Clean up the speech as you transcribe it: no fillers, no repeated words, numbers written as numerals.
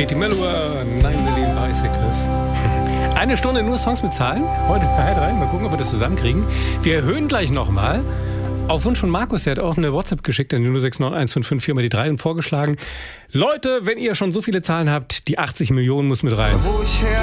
Katie Melua, 9 Million Bicycles. Eine Stunde nur Songs mit Zahlen. Heute halt rein, mal gucken, ob wir das zusammenkriegen. Wir erhöhen gleich nochmal. Auf Wunsch von Markus, der hat auch eine WhatsApp geschickt an die 069155 die 3 und vorgeschlagen. Leute, wenn ihr schon so viele Zahlen habt, die 80 Millionen muss mit rein.